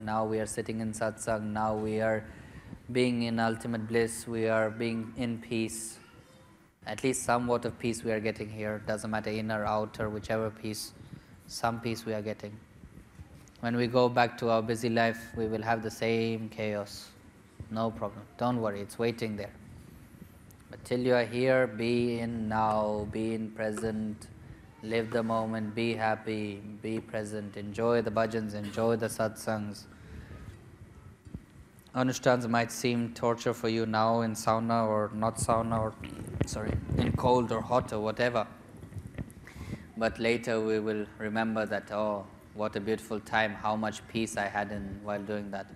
Now we are sitting in satsang. Now we are being in ultimate bliss. We are being in peace. At least somewhat of peace we are getting here. Doesn't matter inner, outer, whichever peace. Some peace we are getting. When we go back to our busy life, we will have the same chaos. No problem. Don't worry, it's waiting there. But till you are here, be in now, be in present, live the moment, be happy, be present, enjoy the bhajans, enjoy the satsangs. Anushtans might seem torture for you now in sauna or not sauna, or in cold or hot or whatever. But later we will remember that, oh, what a beautiful time, how much peace I had while doing that.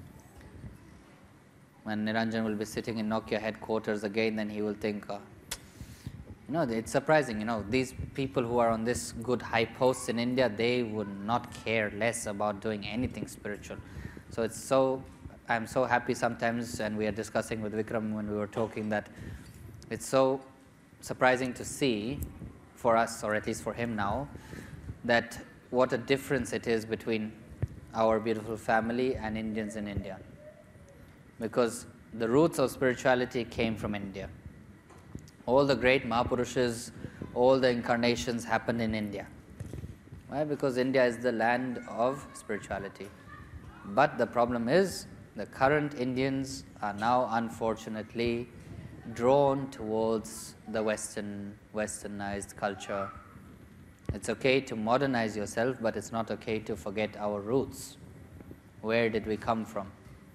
When Niranjan will be sitting in Nokia headquarters again, then he will think, it's surprising, these people who are on this good high posts in India, they would not care less about doing anything spiritual. So I'm so happy sometimes, and we are discussing with Vikram when we were talking, that it's so surprising to see for us, or at least for him now, that what a difference it is between our beautiful family and Indians in India. Because the roots of spirituality came from India. All the great Mahapurushas, all the incarnations happened in India. Why? Because India is the land of spirituality. But the problem is, the current Indians are now unfortunately drawn towards the westernized culture. It's okay to modernize yourself, but it's not okay to forget our roots. Where did we come from?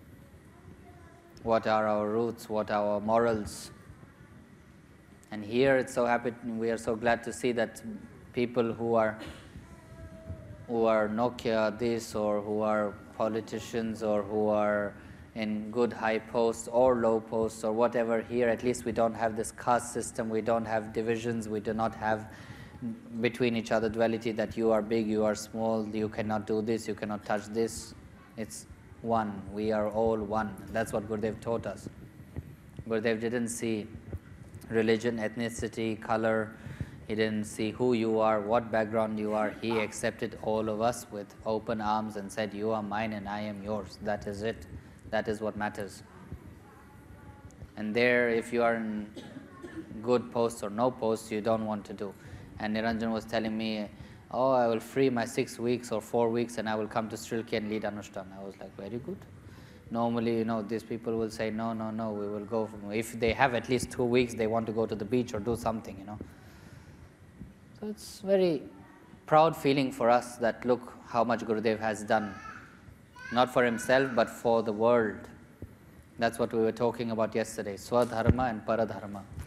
What are our roots? What are our morals? And here it's so happy, we are so glad to see that people who are Nokia this, or who are politicians, or who are in good high posts or low posts or whatever, here at least we don't have this caste system, we don't have divisions, we do not have between each other duality that you are big, you are small, you cannot do this, you cannot touch this. It's one. We are all one. That's what Gurudev taught us. Gurudev didn't see religion, ethnicity, color. He didn't see who you are, what background you are. He accepted all of us with open arms and said, you are mine and I am yours. That is it. That is what matters. And there, if you are in good posts or no posts, you don't want to do. And Niranjan was telling me, oh, I will free my 6 weeks or 4 weeks and I will come to Sri Lanka and lead Anushthan. I was like, very good. Normally, these people will say, no, we will go. If they have at least 2 weeks, they want to go to the beach or do something, So it's very proud feeling for us that look how much Gurudev has done. Not for himself, but for the world. That's what we were talking about yesterday, Swadharma and Paradharma.